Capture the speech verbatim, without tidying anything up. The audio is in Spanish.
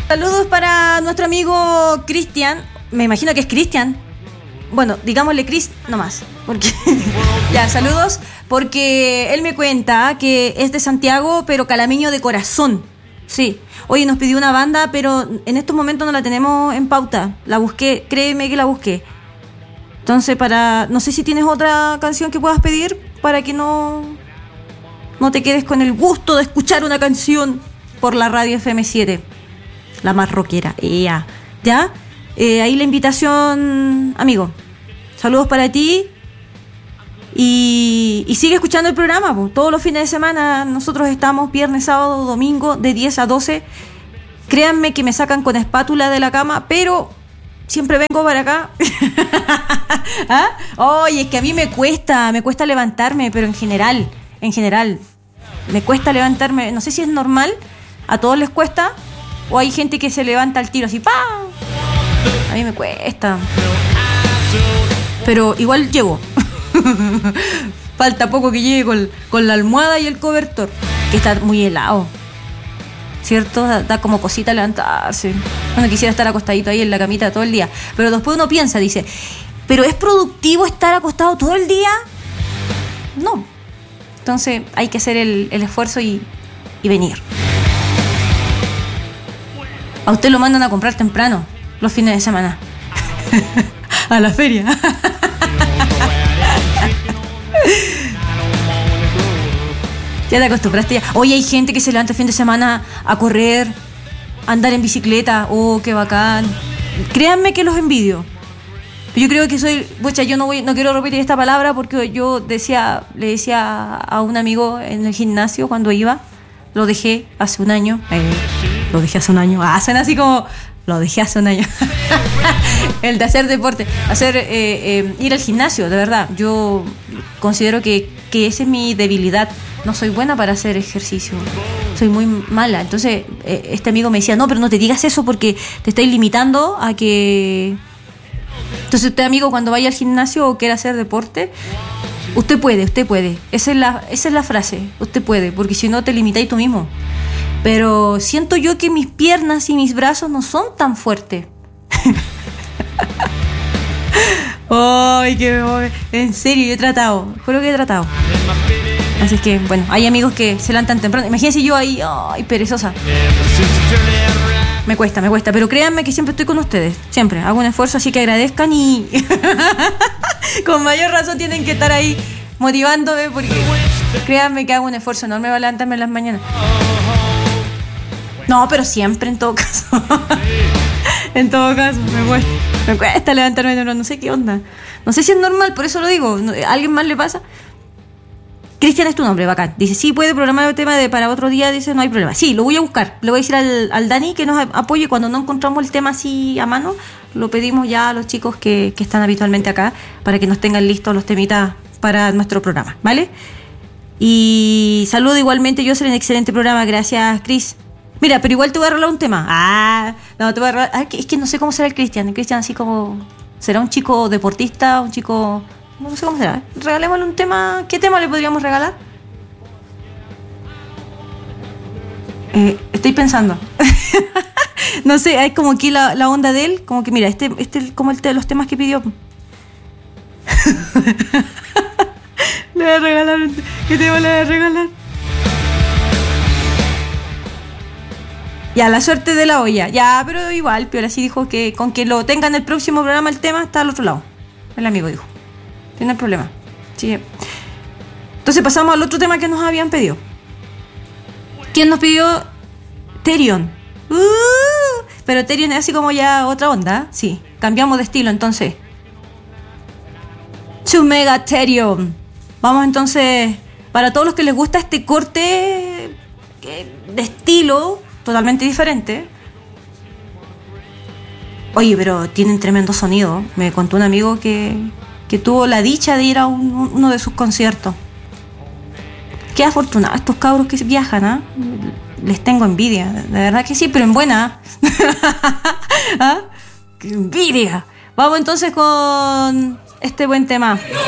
Saludos para nuestro amigo Cristian. Me imagino que es Cristian. Bueno, digámosle Chris nomás. Porque ya, saludos. Porque él me cuenta que es de Santiago, pero calameño de corazón. Sí. Oye, nos pidió una banda, pero en estos momentos no la tenemos en pauta. La busqué, créeme que la busqué. Entonces, para... No sé si tienes otra canción que puedas pedir para que no... No te quedes con el gusto de escuchar una canción por la radio F M siete. La más rockera. Ea. ¿Ya? Eh, ahí la invitación, amigo. Saludos para ti. Y, y sigue escuchando el programa, pues. Todos los fines de semana nosotros estamos viernes, sábado, domingo de diez a doce. Créanme que me sacan con espátula de la cama, pero siempre vengo para acá. ¿Ah? Oye, es que a mí me cuesta, me cuesta levantarme, pero en general, en general, me cuesta levantarme. No sé si es normal, a todos les cuesta, o hay gente que se levanta al tiro así, ¡pam! A mí me cuesta. Pero igual llego. Falta poco que llegue con, con la almohada y el cobertor, que está muy helado, ¿cierto? Da, da como cosita levantarse. Bueno, quisiera estar acostadito ahí en la camita todo el día. Pero después uno piensa, dice, ¿pero es productivo estar acostado todo el día? No. Entonces hay que hacer el, el esfuerzo y, y venir. A usted lo mandan a comprar temprano los fines de semana. A la feria. Ya te acostumbraste ya. Oye, hay gente que se levanta el fin de semana a correr, a andar en bicicleta. Oh, qué bacán. Créanme que los envidio. Yo creo que soy... Bocha, yo no voy, no quiero repetir esta palabra porque yo decía, le decía a un amigo en el gimnasio cuando iba, lo dejé hace un año. Eh, lo dejé hace un año. Ah, suena así como... Lo dejé hace un año. El de hacer deporte, hacer eh, eh, ir al gimnasio, de verdad. Yo considero que, que esa es mi debilidad. No soy buena para hacer ejercicio. Soy muy mala. Entonces, eh, este amigo me decía, no, pero no te digas eso porque te estáis limitando a que... Entonces, usted, amigo, cuando vaya al gimnasio o quiera hacer deporte, usted puede, usted puede. Esa es la, esa es la frase. Usted puede, porque si no te limitáis tú mismo. Pero siento yo que mis piernas y mis brazos no son tan fuertes. Ay, qué... En serio, yo he tratado. Juro que he tratado. Así que, bueno, hay amigos que se levantan temprano. Imagínense yo ahí, ay, perezosa. Me cuesta, me cuesta. Pero créanme que siempre estoy con ustedes. Siempre. Hago un esfuerzo, así que agradezcan y... con mayor razón tienen que estar ahí motivándome porque... Créanme que hago un esfuerzo enorme para levantarme en las mañanas. No, pero siempre, en todo caso. En todo caso, me cuesta. Me cuesta levantarme, pero no sé qué onda. No sé si es normal, por eso lo digo. ¿A alguien más le pasa? Cristian es tu nombre, bacán. Dice, sí, puede programar el tema de para otro día. Dice, no hay problema. Sí, lo voy a buscar. Le voy a decir al, al Dani que nos apoye. Cuando no encontramos el tema así a mano, lo pedimos ya a los chicos que, que están habitualmente acá para que nos tengan listos los temitas para nuestro programa, ¿vale? Y saludo igualmente, yo soy un excelente programa. Gracias, Cris. Mira, pero igual te voy a arreglar un tema. Ah, no, te voy a arreglar. Ah, es que no sé cómo será el Cristian. El Cristian así como... ¿Será un chico deportista? ¿Un chico...? No sé cómo será. Regalémosle un tema. ¿Qué tema le podríamos regalar? Eh, estoy pensando. No sé, hay como aquí la, la onda de él. Como que mira, este este como el te, los temas que pidió. Le voy a regalar. ¿Qué tema le voy a regalar? Ya, la suerte de la olla. Ya, pero igual, Piola sí dijo que con que lo tenga en el próximo programa el tema está al otro lado. El amigo dijo. No hay problema. Sí. Entonces pasamos al otro tema que nos habían pedido. ¿Quién nos pidió? Terion. Uh, pero Terion es así como ya otra onda. Sí, cambiamos de estilo entonces. To Mega Terion. Vamos entonces, para todos los que les gusta este corte de estilo totalmente diferente. Oye, pero tienen tremendo sonido. Me contó un amigo que... que tuvo la dicha de ir a un, uno de sus conciertos. Qué afortunado estos cabros que viajan, ¿ah? ¿eh? Les tengo envidia, de verdad que sí, pero en buena. ¿Ah? ¡Qué envidia! Vamos entonces con este buen tema.